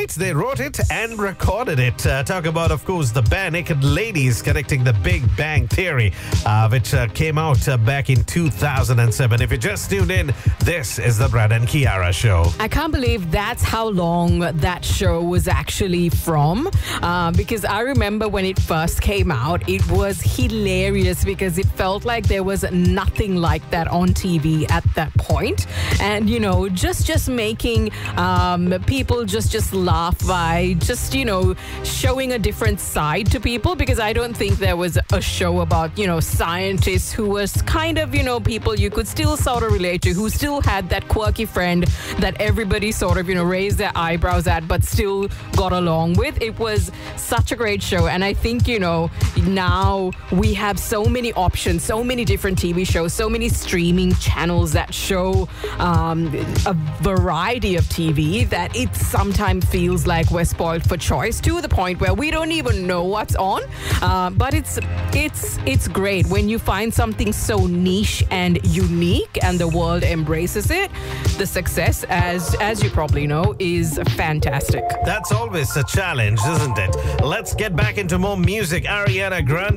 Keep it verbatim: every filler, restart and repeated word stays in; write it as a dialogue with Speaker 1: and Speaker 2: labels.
Speaker 1: right. They wrote it and recorded it. Uh, talk about, of course, the Bare Naked Ladies connecting the Big Bang Theory, uh, which uh, came out uh, back in two thousand seven. If you just tuned in, this is the Brad and Kiara Show.
Speaker 2: I can't believe that's how long that show was actually from. Uh, because I remember when it first came out, it was hilarious because it felt like there was nothing like that on T V at that point. And, you know, just just making um, people just, just laugh by just, you know, showing a different side to people, because I don't think there was a show about, you know, scientists who was kind of, you know, people you could still sort of relate to, who still had that quirky friend that everybody sort of, you know, raised their eyebrows at but still got along with. It was such a great show. And I think, you know, now we have so many options, so many different T V shows, so many streaming channels that show um, a variety of T V that it sometimes feels like we're spoiled for choice, to the point where we don't even know what's on. Uh, but it's it's it's great when you find something so niche and unique and the world embraces it. The success, as as you probably know, is fantastic.
Speaker 1: That's always a challenge, isn't it? Let's get back into more music. Ariana Grande